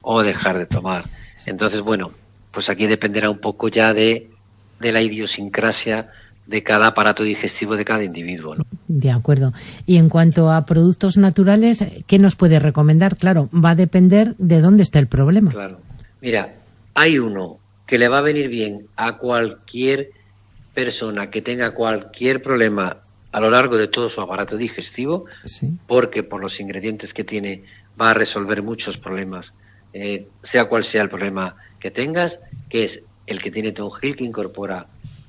o dejar de tomar. Entonces, bueno, pues aquí dependerá un poco ya de la idiosincrasia de cada aparato digestivo de cada individuo, ¿no? De acuerdo. Y en cuanto a productos naturales, ¿qué nos puede recomendar? Claro, va a depender de dónde está el problema. Claro. Mira, hay uno que le va a venir bien a cualquier persona que tenga cualquier problema a lo largo de todo su aparato digestivo, Sí. porque por los ingredientes que tiene va a resolver muchos problemas, sea cual sea el problema que tengas, que es el que tiene Tonjil, que incorpora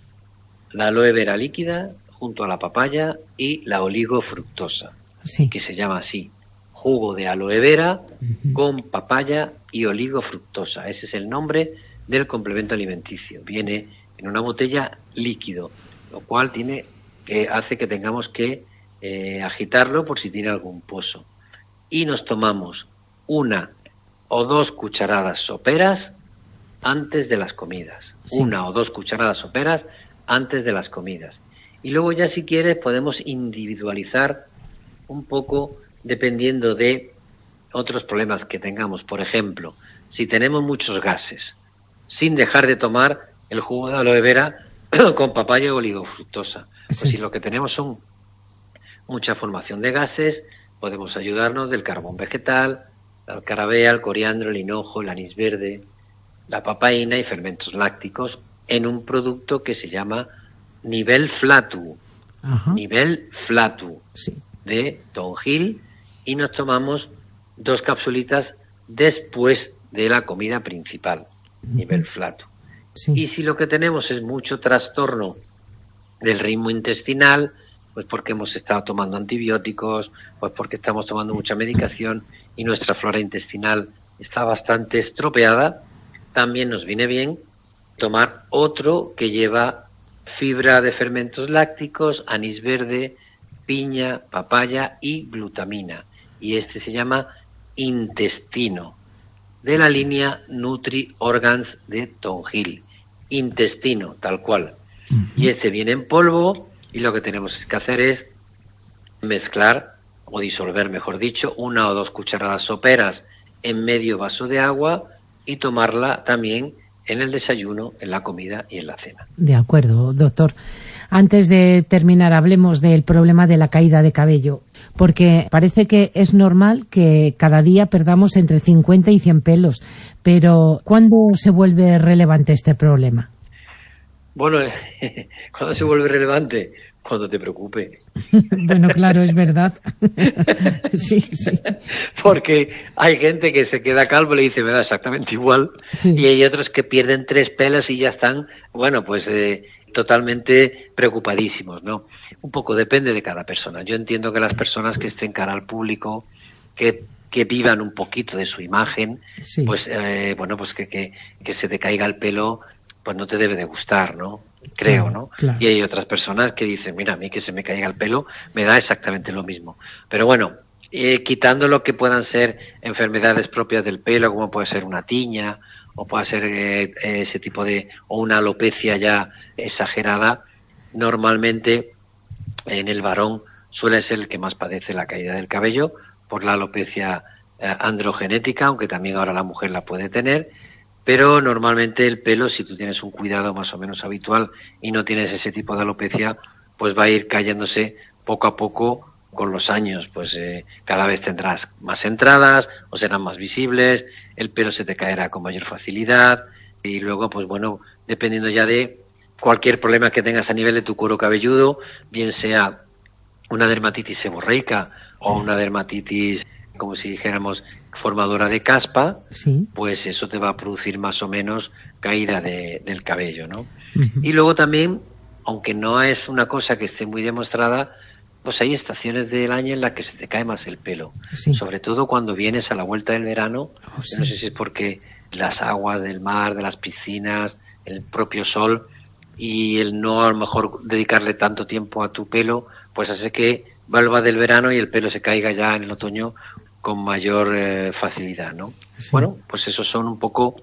la aloe vera líquida junto a la papaya y la oligofructosa, Sí. que se llama así, jugo de aloe vera con papaya y oligofructosa. Ese es el nombre del complemento alimenticio. Viene en una botella líquido, lo cual hace que tengamos que agitarlo por si tiene algún pozo. Y nos tomamos 1 o 2 cucharadas soperas antes de las comidas. Sí. 1 o 2 cucharadas soperas antes de las comidas. Y luego ya, si quieres, podemos individualizar un poco dependiendo de otros problemas que tengamos. Por ejemplo, si tenemos muchos gases, sin dejar de tomar el jugo de aloe vera con papaya o oligofructosa. Sí. Pues si lo que tenemos son mucha formación de gases, podemos ayudarnos del carbón vegetal, la alcarabea, el coriandro, el hinojo, el anís verde, la papaína y fermentos lácticos en un producto que se llama Nivel Flatu. Ajá. Nivel Flatu Sí. de Tonjil, y nos tomamos 2 capsulitas después de la comida principal. Nivel Flatu. Sí. Y si lo que tenemos es mucho trastorno del ritmo intestinal, pues porque hemos estado tomando antibióticos, pues porque estamos tomando mucha medicación y nuestra flora intestinal está bastante estropeada, también nos viene bien tomar otro que lleva fibra de fermentos lácticos, anís verde, piña, papaya y glutamina. Y este se llama Intestino, de la línea Nutri Organs de Tonjil. Intestino, tal cual. Y ese viene en polvo, y lo que tenemos que hacer es mezclar, o disolver, mejor dicho, 1 o 2 cucharadas soperas en medio vaso de agua y tomarla también en el desayuno, en la comida y en la cena. De acuerdo, doctor. Antes de terminar, hablemos del problema de la caída de cabello, porque parece que es normal que cada día perdamos entre 50 y 100 pelos, pero ¿cuándo se vuelve relevante este problema? Bueno, ¿cuándo se vuelve relevante? Cuando te preocupe. Bueno, claro, es verdad. Sí, sí. Porque hay gente que se queda calvo y le dice, me da exactamente igual, Sí. y hay otros que pierden 3 pelos y ya están, bueno, pues totalmente preocupadísimos, ¿no? Un poco depende de cada persona. Yo entiendo que las personas que estén cara al público, que vivan un poquito de su imagen, Sí. pues bueno, pues que se te caiga el pelo, pues no te debe de gustar, ¿no? Creo, Claro, ¿no? claro. Y hay otras personas que dicen, mira, a mí que se me caiga el pelo me da exactamente lo mismo. Pero bueno, quitando lo que puedan ser enfermedades propias del pelo, como puede ser una tiña, o puede ser ese tipo o una alopecia ya exagerada, normalmente en el varón suele ser el que más padece la caída del cabello por la alopecia androgenética, aunque también ahora la mujer la puede tener. Pero normalmente el pelo, si tú tienes un cuidado más o menos habitual y no tienes ese tipo de alopecia, pues va a ir cayéndose poco a poco con los años. Pues cada vez tendrás más entradas o serán más visibles, el pelo se te caerá con mayor facilidad y luego, pues bueno, dependiendo ya de cualquier problema que tengas a nivel de tu cuero cabelludo, bien sea una dermatitis seborreica o una dermatitis, como si dijéramos, formadora de caspa, Sí. pues eso te va a producir más o menos caída del cabello, ¿no? Ujú. Y luego también, aunque no es una cosa que esté muy demostrada, pues hay estaciones del año en las que se te cae más el pelo. Sí. Sobre todo cuando vienes a la vuelta del verano. Oh, sí. No sé si es porque las aguas del mar, de las piscinas, el propio sol y el no a lo mejor dedicarle tanto tiempo a tu pelo, pues hace que vuelva del verano y el pelo se caiga ya en el otoño con mayor facilidad, ¿no? Sí. Bueno, pues esos son un poco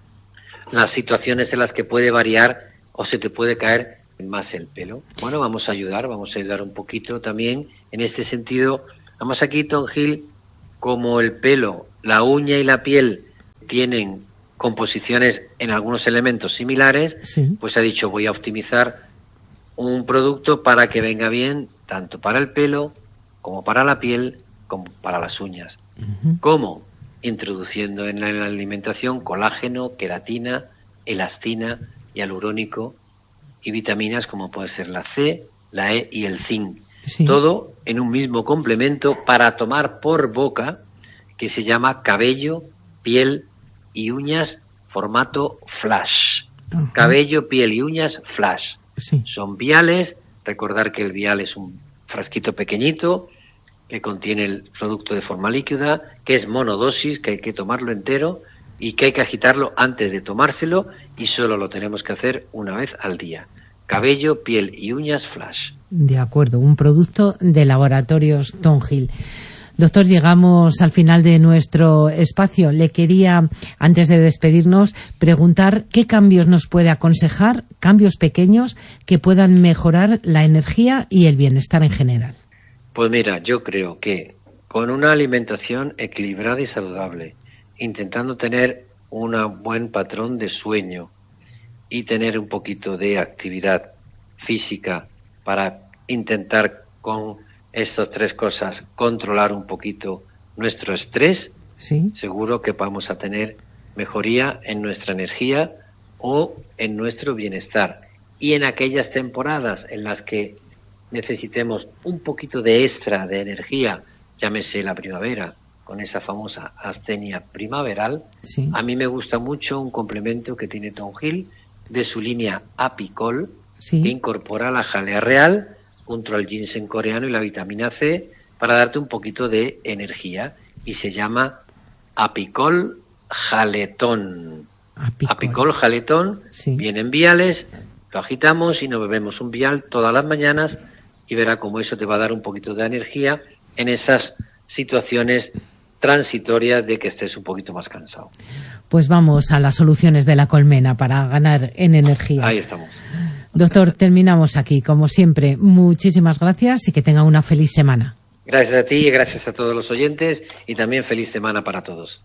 las situaciones en las que puede variar o se te puede caer más el pelo. Bueno, vamos a ayudar un poquito también en este sentido. Además aquí, Tonjil, como el pelo, la uña y la piel tienen composiciones en algunos elementos similares, Sí. pues ha dicho, voy a optimizar un producto para que venga bien tanto para el pelo, como para la piel, como para las uñas. ¿Cómo? Introduciendo en la alimentación colágeno, queratina, elastina, hialurónico y vitaminas como puede ser la C, la E y el zinc. Sí. Todo en un mismo complemento para tomar por boca, que se llama cabello, piel y uñas formato flash. Ajá. Cabello, piel y uñas flash. Sí. Son viales. Recordar que el vial es un frasquito pequeñito que contiene el producto de forma líquida, que es monodosis, que hay que tomarlo entero y que hay que agitarlo antes de tomárselo, y solo lo tenemos que hacer una vez al día. Cabello, piel y uñas flash. De acuerdo, un producto de Laboratorios Thornhill. Doctor, llegamos al final de nuestro espacio. Le quería, antes de despedirnos, preguntar qué cambios nos puede aconsejar, cambios pequeños que puedan mejorar la energía y el bienestar en general. Pues mira, yo creo que con una alimentación equilibrada y saludable, intentando tener un buen patrón de sueño y tener un poquito de actividad física para intentar con estas tres cosas controlar un poquito nuestro estrés, Sí. seguro que vamos a tener mejoría en nuestra energía o en nuestro bienestar. Y en aquellas temporadas en las que necesitemos un poquito de extra de energía, llámese la primavera, con esa famosa astenia primaveral, Sí. a mí me gusta mucho un complemento que tiene Thornhill de su línea Apicol, Sí. que incorpora la jalea real junto al ginseng coreano y la vitamina C para darte un poquito de energía, y se llama Apicol Jaletón. Apicol Jaletón, Sí. viene en viales, lo agitamos y nos bebemos un vial todas las mañanas y verá cómo eso te va a dar un poquito de energía en esas situaciones transitorias de que estés un poquito más cansado. Pues vamos a las soluciones de la colmena para ganar en energía. Ahí estamos. Doctor, terminamos aquí, como siempre. Muchísimas gracias y que tenga una feliz semana. Gracias a ti y gracias a todos los oyentes, y también feliz semana para todos.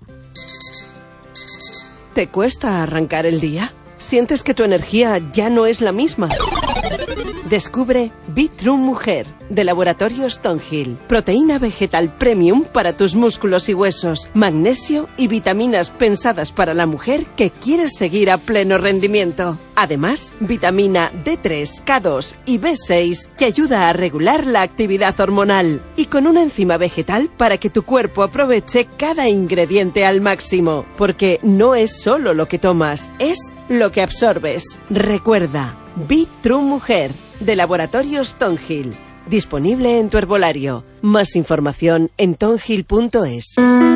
¿Te cuesta arrancar el día? ¿Sientes que tu energía ya no es la misma? Descubre Be True Mujer, de Laboratorios Thornhill. Proteína vegetal premium para tus músculos y huesos, magnesio y vitaminas pensadas para la mujer que quiere seguir a pleno rendimiento. Además, vitamina D3, K2 y B6 que ayuda a regular la actividad hormonal. Y con una enzima vegetal para que tu cuerpo aproveche cada ingrediente al máximo. Porque no es solo lo que tomas, es lo que absorbes. Recuerda, Be True Mujer, de Laboratorios Thornhill. Disponible en tu herbolario. Más información en thornhill.es.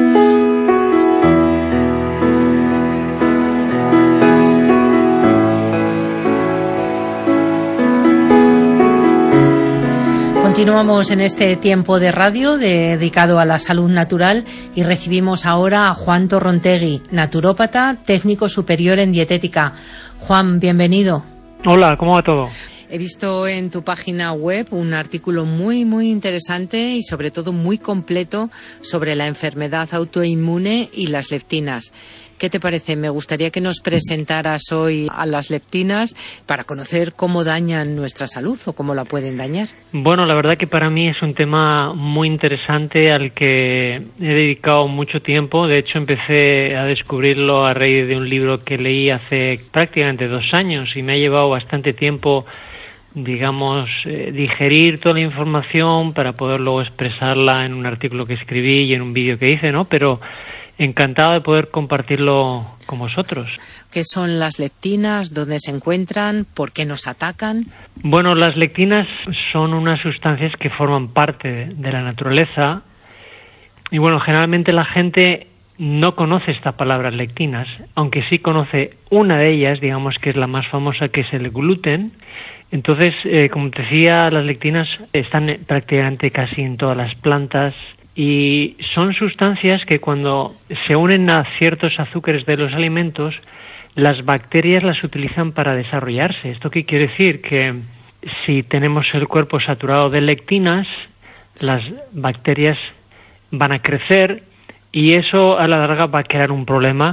Continuamos en este tiempo de radio dedicado a la salud natural y recibimos ahora a Juan Torrontegui, naturópata, técnico superior en dietética. Juan, bienvenido. Hola, ¿cómo va todo? He visto en tu página web un artículo muy interesante y sobre todo muy completo sobre la enfermedad autoinmune y las leptinas. ¿Qué te parece? Me gustaría que nos presentaras hoy a las leptinas para conocer cómo dañan nuestra salud o cómo la pueden dañar. Bueno, la verdad que para mí es un tema muy interesante al que he dedicado mucho tiempo. De hecho, empecé a descubrirlo a raíz de un libro que leí hace prácticamente 2 años y me ha llevado bastante tiempo, digamos, digerir toda la información para poder luego expresarla en un artículo que escribí y en un vídeo que hice, ¿no? Pero encantado de poder compartirlo con vosotros. ¿Qué son las leptinas? ¿Dónde se encuentran? ¿Por qué nos atacan? Bueno, las leptinas son unas sustancias que forman parte de la naturaleza y bueno, generalmente la gente no conoce esta palabra leptinas, aunque sí conoce una de ellas, digamos que es la más famosa, que es el gluten. Entonces, como te decía, las leptinas están prácticamente casi en todas las plantas y son sustancias que cuando se unen a ciertos azúcares de los alimentos, las bacterias las utilizan para desarrollarse. ¿Esto qué quiere decir? Que si tenemos el cuerpo saturado de leptinas, las bacterias van a crecer y eso a la larga va a crear un problema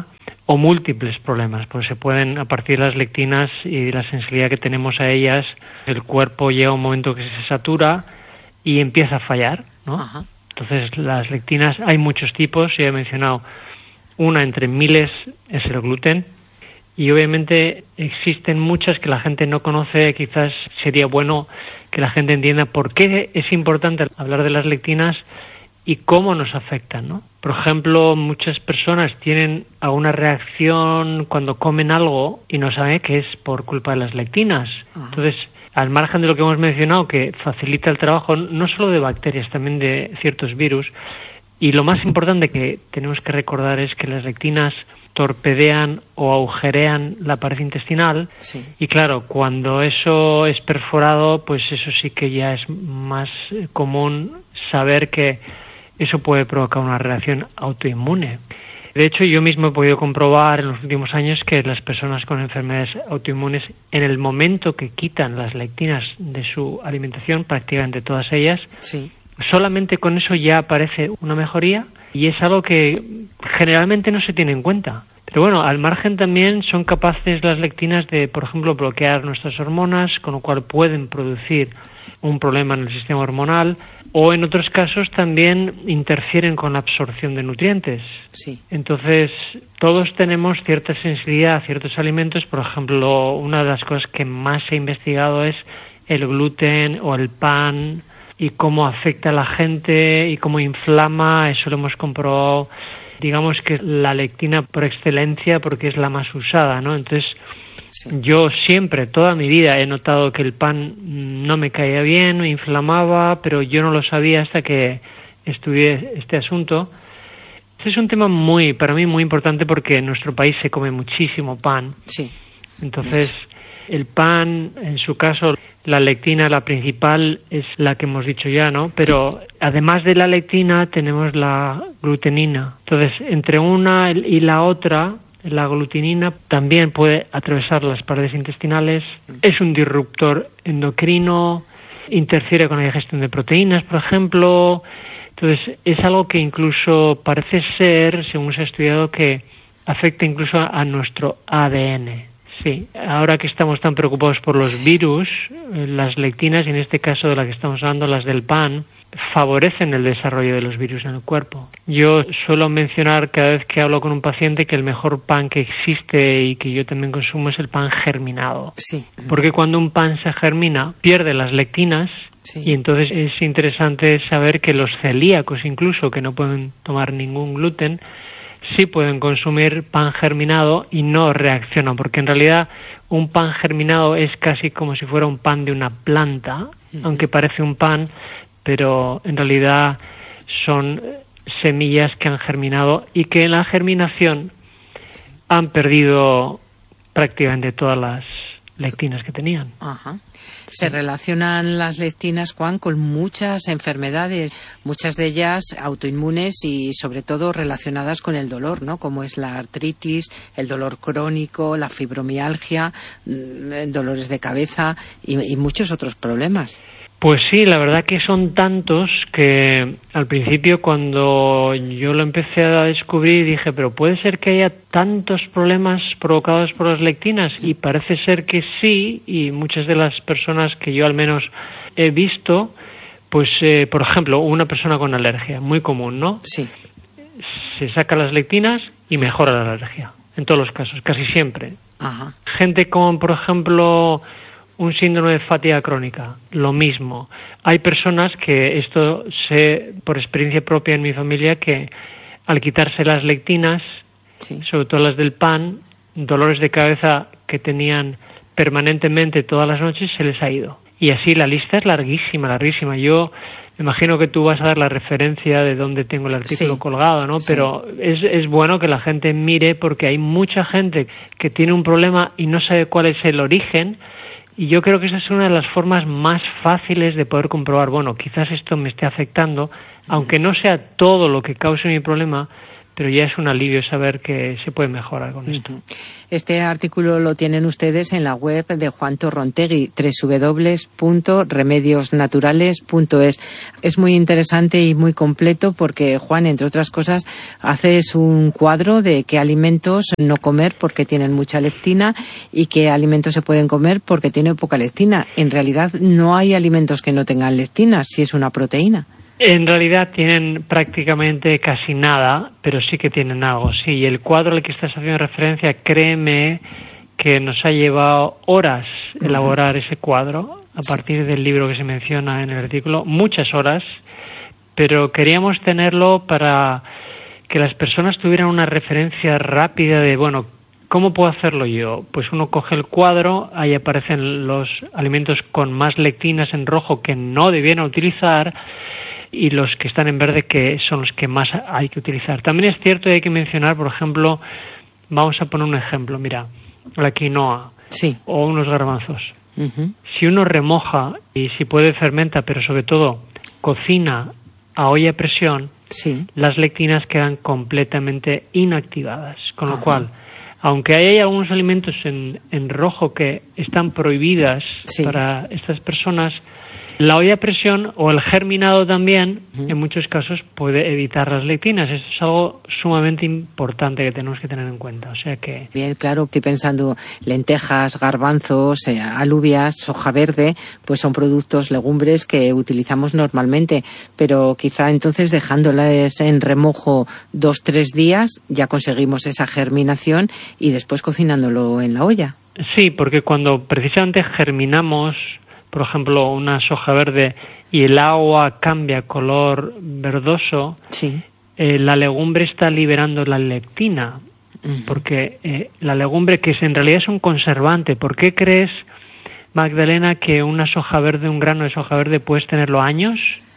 o múltiples problemas, pues se pueden, a partir de las lectinas y de la sensibilidad que tenemos a ellas, el cuerpo llega a un momento que se satura y empieza a fallar, ¿no? Ajá. Entonces, las lectinas, hay muchos tipos, ya he mencionado, una entre miles es el gluten, y obviamente existen muchas que la gente no conoce. Quizás sería bueno que la gente entienda por qué es importante hablar de las lectinas y cómo nos afectan, ¿no? Por ejemplo, muchas personas tienen alguna reacción cuando comen algo y no saben que es por culpa de las lectinas. Entonces, al margen de lo que hemos mencionado, que facilita el trabajo no solo de bacterias, también de ciertos virus, y lo más importante que tenemos que recordar es que las lectinas torpedean o agujerean la pared intestinal. Sí. Y claro, cuando eso es perforado, pues eso sí que ya es más común saber que eso puede provocar una reacción autoinmune. De hecho, yo mismo he podido comprobar en los últimos años que las personas con enfermedades autoinmunes, en el momento que quitan las lectinas de su alimentación, prácticamente todas ellas, Sí. solamente con eso ya aparece una mejoría, y es algo que generalmente no se tiene en cuenta. Pero bueno, al margen también son capaces las lectinas de, por ejemplo, bloquear nuestras hormonas, con lo cual pueden producir un problema en el sistema hormonal, o en otros casos también interfieren con la absorción de nutrientes. Sí. Entonces, todos tenemos cierta sensibilidad a ciertos alimentos. Por ejemplo, una de las cosas que más se ha investigado es el gluten o el pan, y cómo afecta a la gente y cómo inflama. Eso lo hemos comprobado. Digamos que es la lectina por excelencia porque es la más usada, ¿no? Entonces, Sí. yo siempre, toda mi vida, he notado que el pan no me caía bien, me inflamaba, pero yo no lo sabía hasta que estudié este asunto. Este es un tema para mí muy importante, porque en nuestro país se come muchísimo pan. Sí. Entonces, el pan, en su caso, la lectina, la principal, es la que hemos dicho ya, ¿no? Pero además de la lectina tenemos la glutenina. Entonces, entre una y la otra, la glutenina también puede atravesar las paredes intestinales, es un disruptor endocrino, interfiere con la digestión de proteínas, por ejemplo. Entonces, es algo que incluso parece ser, según se ha estudiado, que afecta incluso a nuestro ADN. Sí, ahora que estamos tan preocupados por los virus, las lectinas, y en este caso de la que estamos hablando, las del pan, favorecen el desarrollo de los virus en el cuerpo. Yo suelo mencionar cada vez que hablo con un paciente que el mejor pan que existe y que yo también consumo es el pan germinado. Sí. Porque cuando un pan se germina, pierde las lectinas. Sí. Y entonces es interesante saber que los celíacos, incluso, que no pueden tomar ningún gluten, sí pueden consumir pan germinado y no reaccionan, porque en realidad un pan germinado es casi como si fuera un pan de una planta, aunque parece un pan, pero en realidad son semillas que han germinado y que en la germinación han perdido prácticamente todas las lectinas que tenían. Ajá. Se relacionan las lectinas, Juan, con muchas enfermedades, muchas de ellas autoinmunes y sobre todo relacionadas con el dolor, ¿no? Como es la artritis, el dolor crónico, la fibromialgia, dolores de cabeza y muchos otros problemas. Pues sí, la verdad que son tantos que al principio, cuando yo lo empecé a descubrir, dije, pero puede ser que haya tantos problemas provocados por las lectinas, y parece ser que sí, y muchas de las personas que yo al menos he visto, pues por ejemplo, una persona con alergia, muy común, ¿no? Sí. Se saca las lectinas y mejora la alergia, en todos los casos, casi siempre. Ajá. Gente con, por ejemplo, un síndrome de fatiga crónica, lo mismo. Hay personas que, esto sé por experiencia propia en mi familia, que al quitarse las lectinas, Sí. sobre todo las del pan, dolores de cabeza que tenían permanentemente todas las noches, se les ha ido. Y así la lista es larguísima, larguísima. Yo me imagino que tú vas a dar la referencia de dónde tengo el artículo Sí. colgado, ¿no? Sí. Pero es bueno que la gente mire, porque hay mucha gente que tiene un problema y no sabe cuál es el origen. Y yo creo que esa es una de las formas más fáciles de poder comprobar, bueno, quizás esto me esté afectando, aunque no sea todo lo que cause mi problema, pero ya es un alivio saber que se puede mejorar con esto. Este artículo lo tienen ustedes en la web de Juan Torrontegui, www.remediosnaturales.es. Es muy interesante y muy completo porque, Juan, entre otras cosas, haces un cuadro de qué alimentos no comer porque tienen mucha lectina y qué alimentos se pueden comer porque tienen poca lectina. En realidad no hay alimentos que no tengan lectina, si es una proteína. En realidad tienen prácticamente casi nada, pero sí que tienen algo, sí. Y el cuadro al que estás haciendo referencia, créeme que nos ha llevado horas elaborar ese cuadro, a partir del libro que se menciona en el artículo, muchas horas, pero queríamos tenerlo para que las personas tuvieran una referencia rápida de, bueno, ¿cómo puedo hacerlo yo? Pues uno coge el cuadro, ahí aparecen los alimentos con más lectinas en rojo que no debieran utilizar, y los que están en verde que son los que más hay que utilizar. También es cierto y hay que mencionar, por ejemplo, vamos a poner un ejemplo, mira, la quinoa o unos garbanzos. Si uno remoja y si puede fermenta, pero sobre todo cocina a olla a presión, las lectinas quedan completamente inactivadas, con lo cual, aunque hay algunos alimentos en rojo que están prohibidas para estas personas, la olla a presión o el germinado también, en muchos casos, puede evitar las lectinas. Eso es algo sumamente importante que tenemos que tener en cuenta. O sea que... Bien, claro, estoy pensando lentejas, garbanzos, alubias, soja verde, pues son productos, legumbres que utilizamos normalmente, pero quizá entonces dejándolas en remojo 2-3 días ya conseguimos esa germinación y después cocinándolo en la olla. Sí, porque cuando precisamente germinamos, por ejemplo, una soja verde y el agua cambia color verdoso, la legumbre está liberando la leptina, porque la legumbre, que en realidad es un conservante. ¿Por qué crees, Magdalena, que una soja verde, un grano de soja verde, puedes tenerlo años?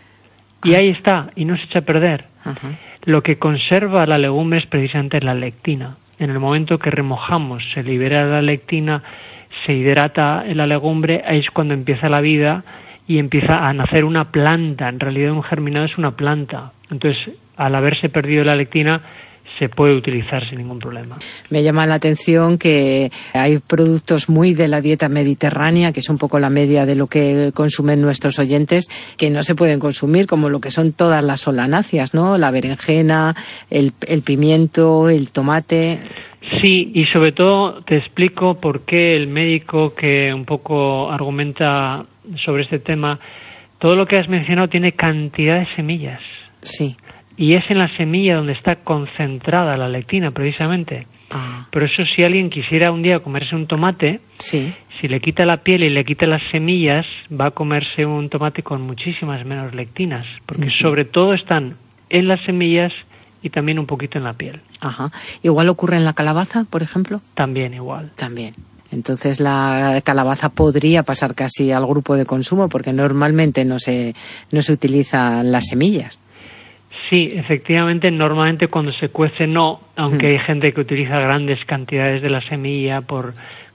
Y ahí está, y no se echa a perder. Lo que conserva la legumbre es precisamente la lectina. En el momento que remojamos, se libera la lectina, se hidrata la legumbre, ahí es cuando empieza la vida y empieza a nacer una planta. En realidad un germinado es una planta. Entonces, al haberse perdido la lectina, se puede utilizar sin ningún problema. Me llama la atención que hay productos muy de la dieta mediterránea, que es un poco la media de lo que consumen nuestros oyentes, que no se pueden consumir, como lo que son todas las solanáceas, ¿no? La berenjena, el pimiento, el tomate. Sí, y sobre todo te explico por qué el médico que un poco argumenta sobre este tema, todo lo que has mencionado tiene cantidad de semillas. Sí. Y es en la semilla donde está concentrada la lectina, precisamente. Por eso, si alguien quisiera un día comerse un tomate, si le quita la piel y le quita las semillas, va a comerse un tomate con muchísimas menos lectinas, porque sobre todo están en las semillas y también un poquito en la piel. ¿Igual ocurre en la calabaza, por ejemplo? También igual. También. Entonces la calabaza podría pasar casi al grupo de consumo, porque normalmente no se utilizan las semillas. Sí, efectivamente, normalmente cuando se cuece no, aunque hay gente que utiliza grandes cantidades de la semilla por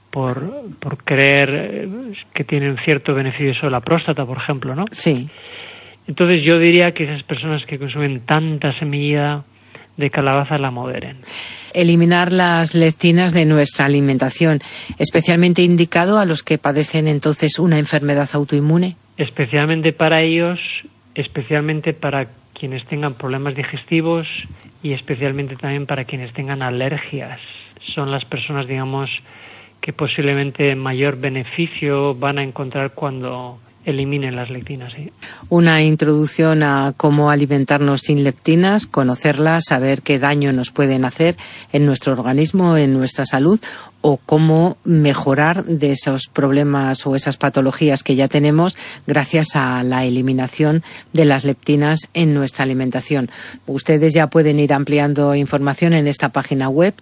creer que tienen cierto beneficio sobre la próstata, por ejemplo, ¿no? Sí. Entonces yo diría que esas personas que consumen tanta semilla de calabaza la moderen. Eliminar las lectinas de nuestra alimentación, especialmente indicado a los que padecen entonces una enfermedad autoinmune. Especialmente para ellos, especialmente para quienes tengan problemas digestivos y especialmente también para quienes tengan alergias. Son las personas, digamos, que posiblemente mayor beneficio van a encontrar cuando eliminen las lectinas. ¿Sí? Una introducción a cómo alimentarnos sin lectinas, conocerlas, saber qué daño nos pueden hacer en nuestro organismo, en nuestra salud, o cómo mejorar de esos problemas o esas patologías que ya tenemos gracias a la eliminación de las leptinas en nuestra alimentación. Ustedes ya pueden ir ampliando información en esta página web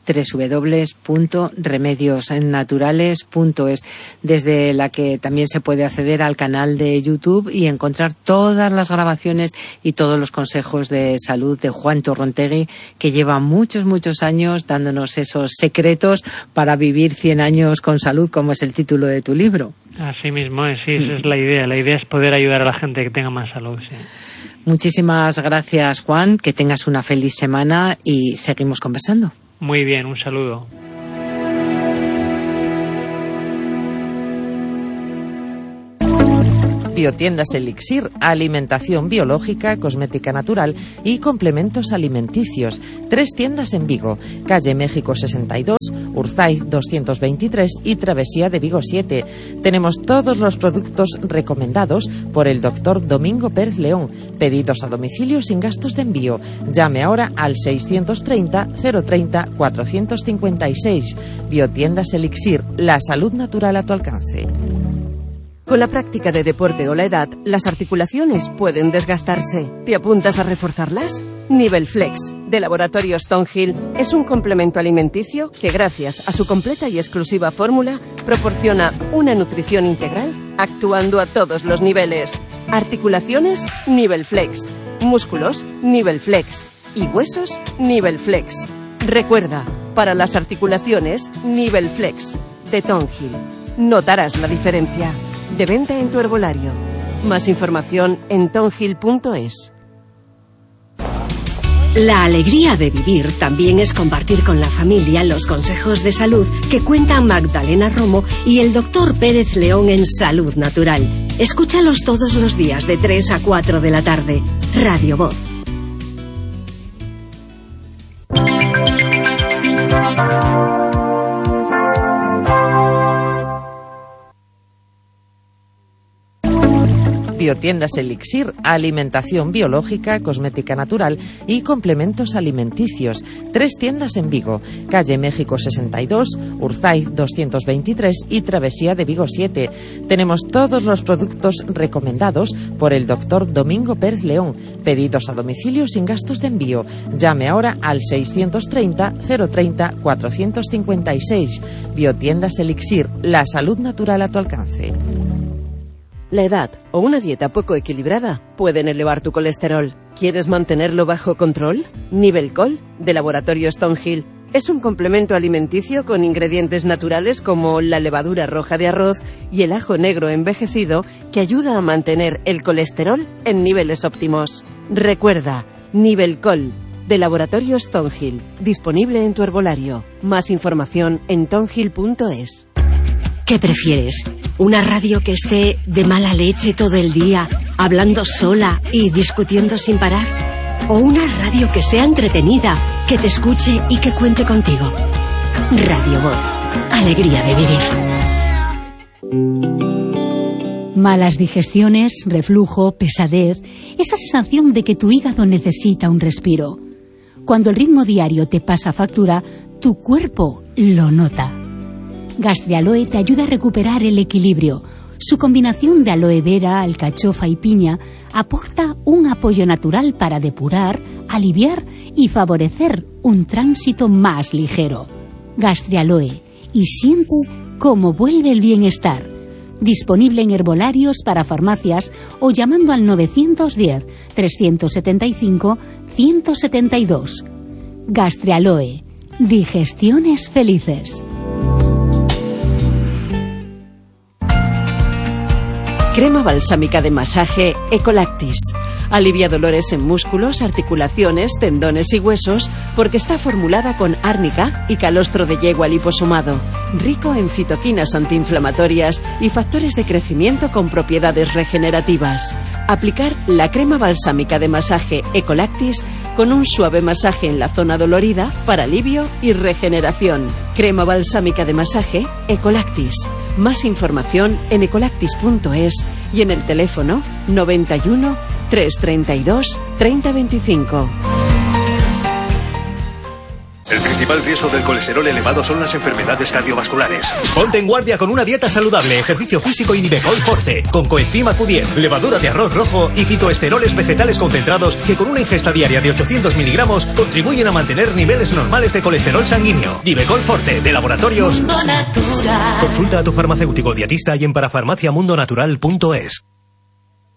www.remediosnaturales.es, desde la que también se puede acceder al canal de YouTube y encontrar todas las grabaciones y todos los consejos de salud de Juan Torrontegui, que lleva muchos años dándonos esos secretos para vivir 100 años con salud, como es el título de tu libro. Así mismo es, sí, esa es la idea. La idea es poder ayudar a la gente que tenga más salud, sí. Muchísimas gracias, Juan, que tengas una feliz semana y seguimos conversando. Muy bien, un saludo. Biotiendas Elixir, alimentación biológica, cosmética natural y complementos alimenticios. 3 tiendas en Vigo, calle México 62, Urzaiz 223 y Travesía de Vigo 7. Tenemos todos los productos recomendados por el doctor Domingo Pérez León. Pedidos a domicilio sin gastos de envío. Llame ahora al 630 030 456. Biotiendas Elixir, la salud natural a tu alcance. Con la práctica de deporte o la edad, las articulaciones pueden desgastarse. ¿Te apuntas a reforzarlas? Nivel Flex, de Laboratorio Stonehill, es un complemento alimenticio que, gracias a su completa y exclusiva fórmula, proporciona una nutrición integral, actuando a todos los niveles. Articulaciones, Nivel Flex. Músculos, Nivel Flex. Y huesos, Nivel Flex. Recuerda, para las articulaciones, Nivel Flex, de Stonehill. Notarás la diferencia. De venta en tu herbolario. Más información en tonhill.es. La alegría de vivir también es compartir con la familia los consejos de salud que cuentan Magdalena Romo y el doctor Pérez León en Salud Natural. Escúchalos todos los días de 3 a 4 de la tarde. Radio Voz. Biotiendas Elixir, alimentación biológica, cosmética natural y complementos alimenticios. 3 tiendas en Vigo, calle México 62, Urzaiz 223 y Travesía de Vigo 7. Tenemos todos los productos recomendados por el doctor Domingo Pérez León. Pedidos a domicilio sin gastos de envío. Llame ahora al 630 030 456. Biotiendas Elixir, la salud natural a tu alcance. La edad o una dieta poco equilibrada pueden elevar tu colesterol. ¿Quieres mantenerlo bajo control? Nivelcol, de Laboratorio Stonehill, es un complemento alimenticio con ingredientes naturales como la levadura roja de arroz y el ajo negro envejecido que ayuda a mantener el colesterol en niveles óptimos. Recuerda, Nivelcol, de Laboratorio Stonehill, disponible en tu herbolario. Más información en tonhill.es. ¿Qué prefieres? ¿Una radio que esté de mala leche todo el día, hablando sola y discutiendo sin parar? ¿O una radio que sea entretenida, que te escuche y que cuente contigo? Radio Voz. Alegría de vivir. Malas digestiones, reflujo, pesadez, esa sensación de que tu hígado necesita un respiro. Cuando el ritmo diario te pasa factura, tu cuerpo lo nota. Gastrialoe te ayuda a recuperar el equilibrio. Su combinación de aloe vera, alcachofa y piña aporta un apoyo natural para depurar, aliviar y favorecer un tránsito más ligero. Gastrialoe, y siente cómo vuelve el bienestar. Disponible en herbolarios para farmacias o llamando al 910-375-172. Gastrialoe, digestiones felices. Crema balsámica de masaje Ecolactis. Alivia dolores en músculos, articulaciones, tendones y huesos porque está formulada con árnica y calostro de yegua liposomado. Rico en citoquinas antiinflamatorias y factores de crecimiento con propiedades regenerativas. Aplicar la crema balsámica de masaje Ecolactis con un suave masaje en la zona dolorida para alivio y regeneración. Crema balsámica de masaje Ecolactis. Más información en ecolactis.es y en el teléfono 91 332 3025. El principal riesgo del colesterol elevado son las enfermedades cardiovasculares. Ponte en guardia con una dieta saludable, ejercicio físico y Nivecol Forte, con coenzima Q10, levadura de arroz rojo y fitoesteroles vegetales concentrados que con una ingesta diaria de 800 miligramos contribuyen a mantener niveles normales de colesterol sanguíneo. Nivecol Forte, de Laboratorios Mundo Natural. Consulta a tu farmacéutico dietista y en parafarmaciamundonatural.es.